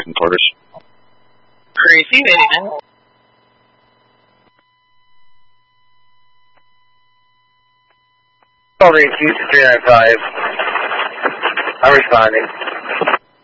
waiting quarters. Receiving. Call Reach, Houston 395. I'm responding.